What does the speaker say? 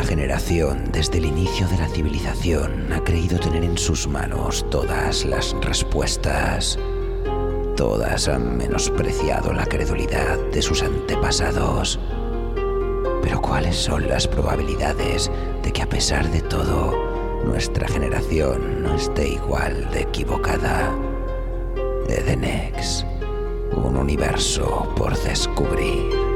Nuestra generación, desde el inicio de la civilización, ha creído tener en sus manos todas las respuestas. Todas han menospreciado la credulidad de sus antepasados. Pero ¿cuáles son las probabilidades de que, a pesar de todo, nuestra generación no esté igual de equivocada? Edenex, un universo por descubrir.